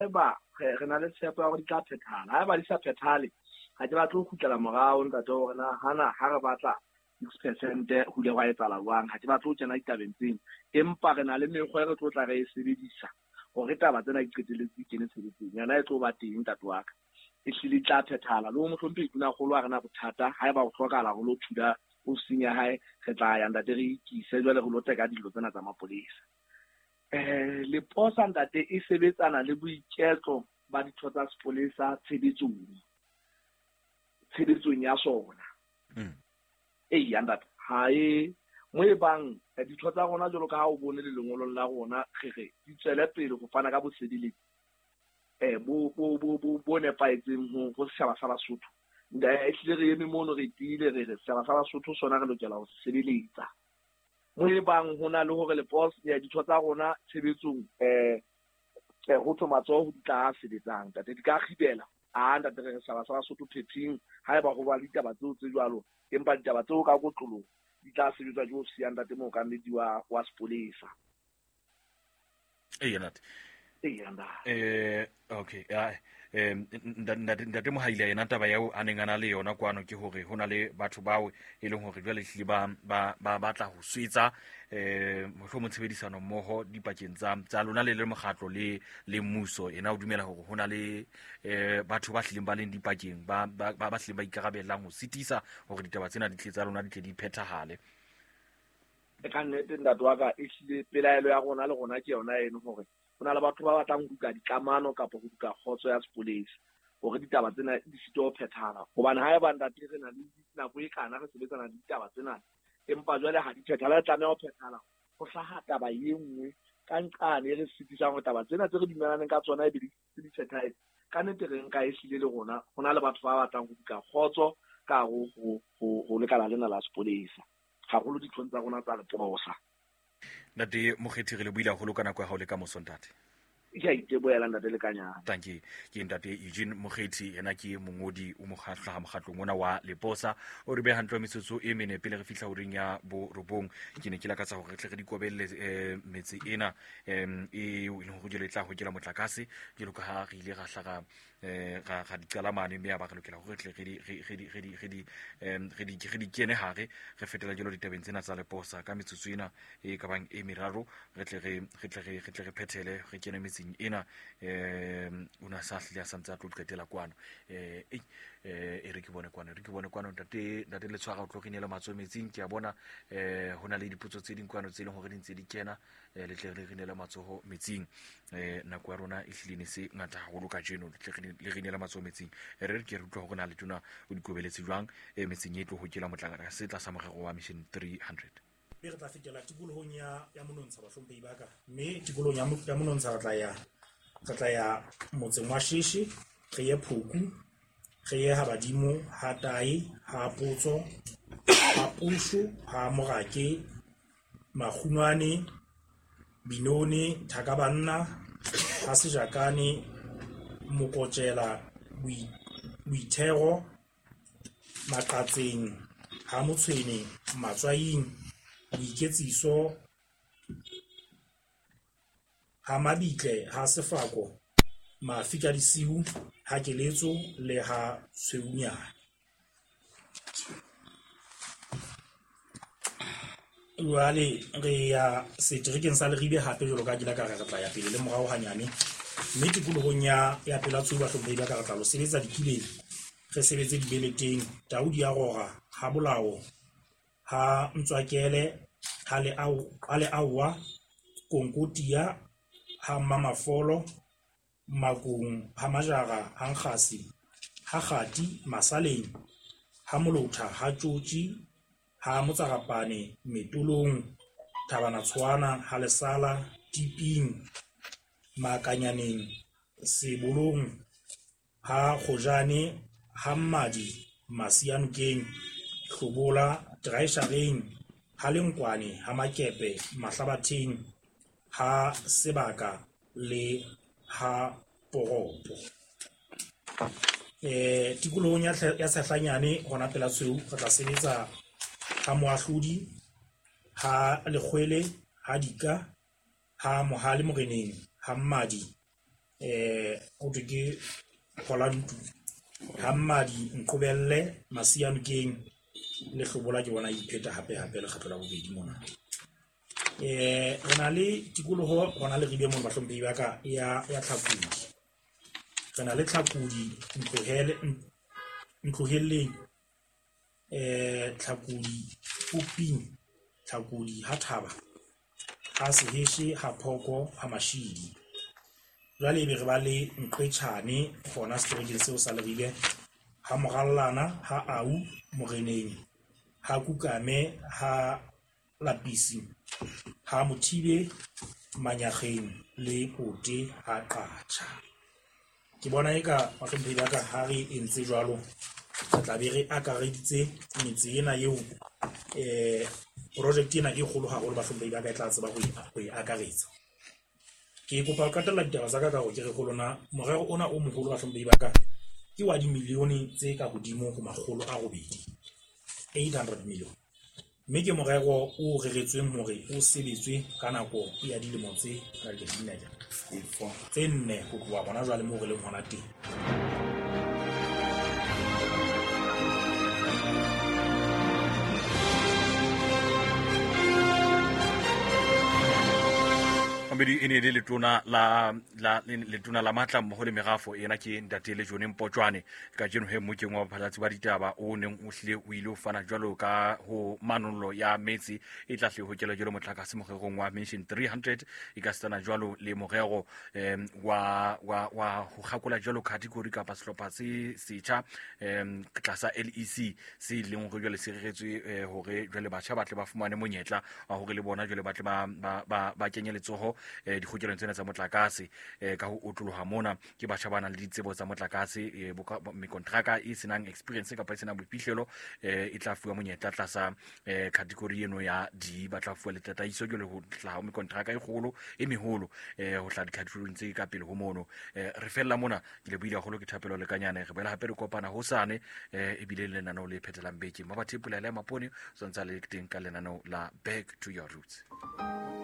ba re na le tshepo ya gore di tla phethala ha ba di sa phethale ga ke batla go khutlela morao ntate gore na hana ha re batla 6% go le go etsaala bang ga ke batla go tsena ditabeng tseng empa re na le mekgwa re tlo tla re e sebedisa gore taba tsena di qeteletse ke ne tshebetseng yana e tlo ba teng ntate wa ka e hlile tla phethala le mo tlhompe ituna golo a rena bothata ha e ba go tlhokala go lo thuda o sinya hae re tla ya ntate re ikise jwale go lo teka dilo tsena tsa mapolesa le posa ntate e sebetsana le boiketlo ba ditho tsa sepolesa tshebetsong ya sona ya ntate ha e mo e bang ditho tsa rona jalo ka ha o bone le lengolong la rona re di tswele pele go fana ka bosedile bo nepaetseng go setjhaba sa Basotho e tlile re eme mono re tile re setjhaba sa Basotho sona re lokela go se sebeletsa mo e bang hona le hore le boss ya ditho tsa rona tshebetsong go tomatso go tla sebetsang tate di ka khibela ntate re setjhaba sa Basotho pheping ha e ba go ba le ditaba tseo tse jwalo empa ditaba tseo ka kotlolo di tla sebetswa jo siang ntate mo ka mediwa wa sepolesa okay ntate mo haile yena taba yao a neng ana le yona kwano ke hore hona le batho bao e leng hore jwale hlile ba batla ho swetsa mohlo mo tshebedisano mmoho dipakeng tsa lona le mokgatlo le mmuso ena o dumela hore hona le batho ba hlileng ba leng dipakeng ba hlileng ba ikarabellang ho sitisa hore ditaba tsena di tle tsa lona di tle di phethahale ka nnete ntate wa ka e hlile pelaelo ya rona le rona ke yona eno hore hona le batho ba batlang go ka dikamano kapa go ka khotso ya sepolesa gore ditaba tsena di sito ho phethala gobane ha e ba ntate re na le nako e kana re sebetsana le ditaba tsena empa jwale ha di phethala tla ho phethala go hlaha taba ye nngwe ka nqane re sitisang go taba tsena tse re dumelaneng ka tsona e be di phethaetse ka nnete re nka e hlile le rona hona le batho ba batlang go ka khotso ka go lekala lena la sepolesa ga go lo ditshwantsa tsa rona tsa leposa ntate Mokgethi re le buile go loka nako ya go le ka mosontate ya iteboela ntate le kanyana thank you ke ntate Eugene Mokgethi yena ke mongodi o mokgatlo mokgatlong ona wa Leposa o re be hantle metsotso e mene pele re fihla ho ring ya bo robong ke ne ke lakatsa hore re di kobelle metsi ena e le ho jele tla ho jela motlakase ke loka ha re ile ga hlaga ga di qalamane mme ba re lokela hore re di kene hare re fetela jelo ditabeng tsena tsa Leposa ka metsotso ena e ka bang e meraro re tle re phethele re kene metsing ena una sa hlile sa ntse a tlo qetela kwano re ke bone kwano ntate le tshwara o tlo rinela matso metsing ke a bona hona le dipotso tse ding kwano tse leng hore di ntse di kena le tle re rinela matsoho metsing nako ya rona e hlile se ngata haholo ka jeno le rinela matsoho metsing re ke re utlwa hore na le tuna o dikobeletse jwang metsing e tlo ho kela motlakara se tla sa morero wa mission 300 re tla fetela tikolohong ya monontsha bahlomphehi ba ka mme tikolohong ya monontsha re tla ya motseng wa Shishi re ye Phuku re ye ha badimo ha Tai ha Potso ha Pushu ha Morake Makhunwane Binone Thakabanna ha Sejakane Mokotjela Boithero Maqatseng ha Motshweni Matswaing Boiketsiso ha Mabitle ha Sefako Mafika Disiu ha Keletso le ha Tshweunyane jwale re ya seterekeng sa Leribe hape jalo ka dila ka re tla ya pele le morao hanyane mme tikolohong ya pela tsho ba hlomphehi ba ka re tla lo sebetsa dikileng re sebetse dibeleteng Daudi ya Rora ha Bolao ha Ntswakele ha le awa Konkotia ha Mamafolo Makung ha Majara ha Nkgasi ha Khati Masaleng ha Molotha ha Tjotji ha Motsarapane Metulong Thabana Tshwana ha Lesala Tiping Makanyaneng Sebolong ha Khojane ha Mmadi Masianokeng Hlobola Draishareng ha Lenkwane ha Makepe Mahlabatheng ha Sebaka le ha Poropo tikolohong ya Sehlanyane hona pela tshweu re tla sebetsa ha Moahlodi ha Lekgwele ha Dika ha Mohale Moreneng ha Mmadi o thwe ke Pholantu ha mmadi Nqobelle Masianokeng le Hlobola ke bona ipheta hape le kgetlo la bobedi mona. Re na le tikoloho hona le ribe mona bahlomphehi ba ka ya Tlhakodi. Re na le Tlhakodi Ntlohelleng, Tlhakodi Uping, Tlhakodi ha Thaba, ha Seheshe, ha Phoko, ha Mashidi. Jwale ebe re ba le Nqetjhane hona seterekeng seo sa Leribe, ha Morallana, ha Au Moreneng, ha Kukame, ha Lapisi, ha Mothibe Manyakgeng le Pote ha Qacha. Ke bona eka bahlomphehi ba ka ha re entse jwalo re tla be re akareditse metse ena eo project ena e kgolo haholo bahlomphehi ba ka e tla tseba go e akaretsa. Ke kopa ho qetella ditaba tsa ka go ke re ho lona morero ona o moholo bahlomphehi ba ka ke wa dimilione tse ka hodimo ho 800 million. Mme ke morero o reretsweng hore o sebetswe ka nako ya dilemo tse 4 ho tloha bona jwale moo re leng hona teng. e ne le letona la matla mmoho le merafo ena ke Ntate Lejone Mpotjwane ka jeno he mokeng wa baphalatsi ba ditaba o neng o hlile o ile o fana jwalo ka ho manolo ya metsi e tla hle ho kela jwalo motlakase morerong wa Mission 300 e ka stana jwalo le morero wa ho kgakola jwalo category kapa sehlopha se setjha tlasa LEC se leng ho jwale se reretswe hore jwale batjha ba tle ba fumane monyetla wa hore le bona jwale ba tle ba kenye letsoho dikgokelong tsena tsa motlakase ka ho otloloha mona ke batjha ba nang le ditsebo tsa motlakase mekontraka e senang experience kapa e senang boiphihlelo e tla fuwa monyetla tlasa category eno ya D ba tla fuwa le tataiso jwale ho tla mekontraka e kgolo e meholo ho tla di-category tse ka pele ho mono re fella mona ke le buile haholo ke thapelo le kanyana re boela hape re kopana hosane ebile le lenaneo le phetelang beke mabathepula le mapone sontsa le teng ka lenaneo la Back to Your Roots.